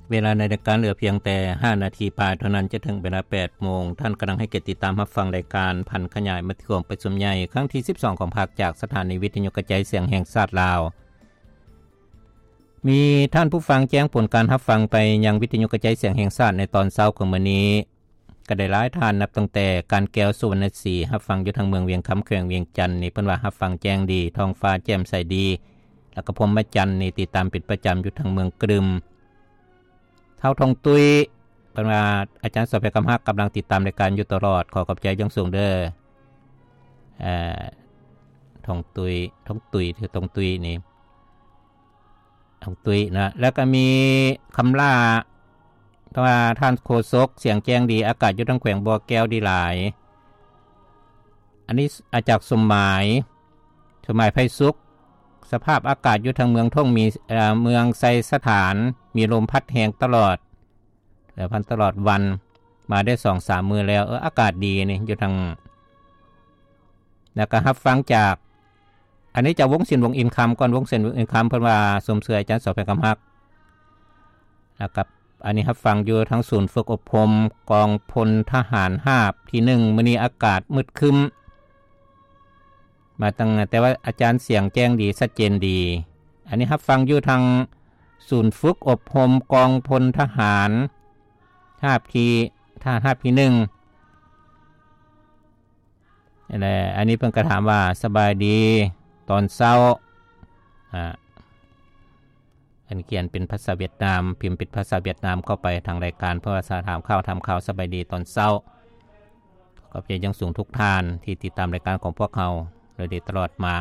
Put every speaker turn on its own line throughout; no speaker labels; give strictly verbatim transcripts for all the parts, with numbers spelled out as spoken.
เวลาในรายการเหลือเพียงแต่ห้านาทีปลายเท่านั้นจะถึงเวลา แปดโมง ท่านกำลังให้เกียรติติดตามรับฟังรายการพันขยายมัธยมประชุมใหญ่ครั้งที่สิบสองของภาคจากสถานีวิทยุกระจายเสียงแห่งชาติลาวมีท่านผู้ฟังแจ้งผลการรับฟังไปยังวิทยุกระจายเสียงแห่งชาติในตอนเช้าของมื้อนี้ก็ได้หลายท่านนับตั้งแต่การแก้วสุวรรณศรีรับฟังอยู่ทางเมืองเวียงคำแขวงเวียงจันทน์นี่เพิ่นว่ารับฟังแจ้งดีท้องฟ้าแจ่มใสดีแล้วก็พรหมจันทร์นี่ติดตามเป็นประจำอยู่ทางเมืองกรึมเท่าทองตุยเพิ่นว่าอาจารย์สอบไปกำฮักกำลังติดตามรายการอยู่ตลอดขอขอบใจอย่างสูงเด้อเอ่อทองตุยทองตุยคือทองตุยนี่ทองตุยนะแล้วก็มีคำล่าเพราะว่าท่านโฆษกเสียงแจ้งดีอากาศอยู่ทางแขวงบ่อแก้วดีหลายอันนี้อาจากสมหมายสมหมายไผสุขสภาพอากาศอยู่ทางเมืองท่งมีเอ่อเมืองไซสถานมีลมพัดแรงตลอดแล้วพันตลอดวันมาได้ สองสาม มื้อแล้วเอออากาศดีนี่อยู่ทางแล้วก็รับฟังจากอันนี้จะวงศิลป์วงอินคัมก่อนวงศิลป์วงอินคัมเพิ่นว่าสมเสืออาจารย์สอบไปกำฮักแล้วก็อันนี้รับฟังอยู่ทั้งศูนย์ฝึกอบรมกองพลทหารหาบที่หนึ่งมื้อนี้อากาศมืดครึ้มมาตั้งแต่ว่าอาจารย์เสียงแจ้งดีชัดเจนดีอันนี้รับฟังอยู่ทางศูนย์ฝึกอบรมกองพลทหารหาบที่ท่าหาบที่หนึ่งนั่นแหละอันนี้เพิ่นก็ถามว่าสบายดีตอนเช้าอ่าอันเขียนเป็นภาษาเวียดนามพิมพ์เป็นภาษาเวียดนามเข้าไปทางรายการเพื่อว่าถามข่าวทำข่าวสบายดีตอนเช้าขอบใจยังสูงทุกท่านที่ติดตามรายการของพวกเราโดยตลอดมา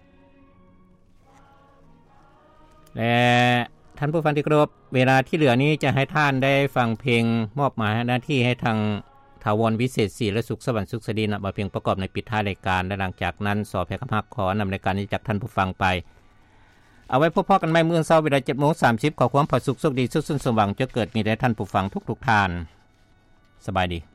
และท่านผู้ฟังที่เคารพเวลาที่เหลือนี้จะให้ท่านได้ฟังเพลงมอบหมายหน้าที่ให้ทางถาวรวิเศษศรีและสุขสวรรค์สุขสดีนะมาเพียงประกอบในปิดท้ายรายการและหลังจากนั้นสอบแพร่คำฮักขอนำรายการนี้จากท่านผู้ฟังไปเอาไว้พบกันใหม่มื้อเช้าเวลา เจ็ดโมงสามสิบ ขอความผาสุขสุขดีสุขสมหวังจะเกิดมีแด่ท่านผู้ฟังทุกๆท่านสบายดี